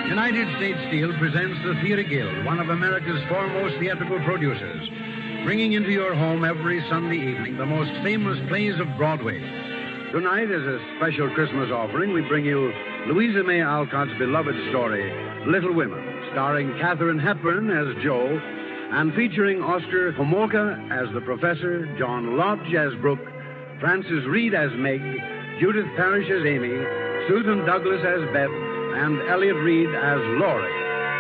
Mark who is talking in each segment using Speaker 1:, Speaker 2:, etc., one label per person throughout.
Speaker 1: United States Steel presents the Theater Guild, one of America's foremost theatrical producers, bringing into your home every Sunday evening the most famous plays of Broadway. Tonight, as a special Christmas offering, we bring you Louisa May Alcott's beloved story, Little Women, starring Katharine Hepburn as Jo, and featuring Oscar Homolka as the Professor, John Lodge as Brooke, Frances Reed as Meg, Judith Parrish as Amy, Susan Douglas as Beth, and Elliot Reed as Laurie.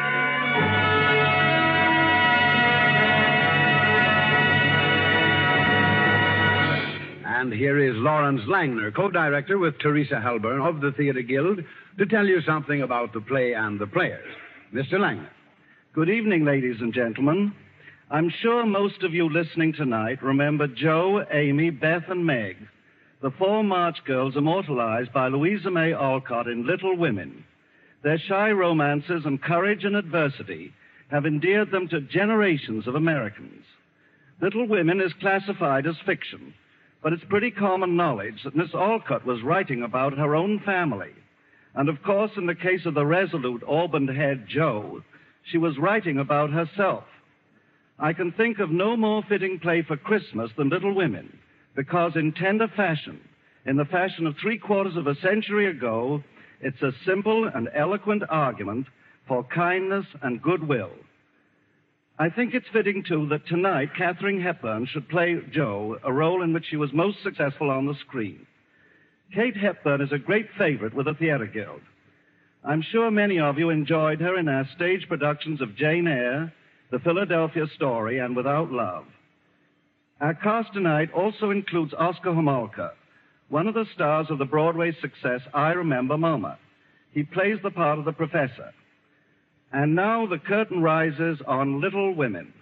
Speaker 1: And here is Lawrence Langner, co-director with Teresa Halburn of the Theater Guild, to tell you something about the play and the players. Mr. Langner.
Speaker 2: Good evening, ladies and gentlemen. I'm sure most of you listening tonight remember Jo, Amy, Beth, and Meg, the four March girls immortalized by Louisa May Alcott in Little Women. Their shy romances and courage and adversity have endeared them to generations of Americans. Little Women is classified as fiction, but it's pretty common knowledge that Miss Alcott was writing about her own family. And of course, in the case of the resolute, auburn-haired Jo, she was writing about herself. I can think of no more fitting play for Christmas than Little Women, because in tender fashion, in the fashion of 3/4 of a century ago, it's a simple and eloquent argument for kindness and goodwill. I think it's fitting, too, that tonight Katharine Hepburn should play Jo, a role in which she was most successful on the screen. Kate Hepburn is a great favorite with the Theater Guild. I'm sure many of you enjoyed her in our stage productions of Jane Eyre, The Philadelphia Story, and Without Love. Our cast tonight also includes Oscar Homolka, one of the stars of the Broadway success I Remember Mama. He plays the part of the Professor. And now the curtain rises on Little Women.